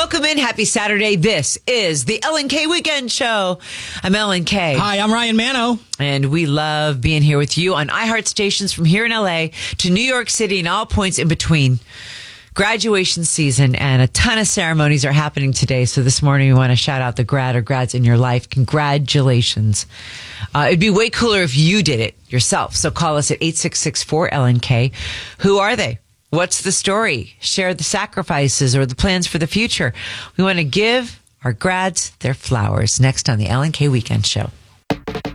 Welcome in. Happy Saturday. This is the Ellen K Weekend Show. I'm Ellen K. Hi, I'm Ryan Mano. And we love being here with you on iHeart stations from here in LA to New York City and all points in between. Graduation season and a ton of ceremonies are happening today. So this morning we want to shout out the grad or grads in your life. Congratulations. It'd be way cooler if you did it yourself. So call us at 866-4LNK. Who are they? What's the story? Share the sacrifices or the plans for the future. We want to give our grads their flowers next on the Ellen K Weekend Show.